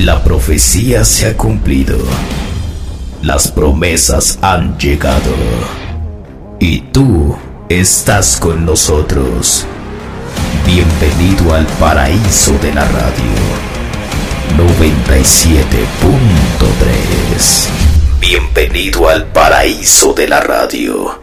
La profecía se ha cumplido. Las promesas han llegado. Y tú estás con nosotros. Bienvenido al paraíso de la radio. 97.3. Bienvenido al paraíso de la radio.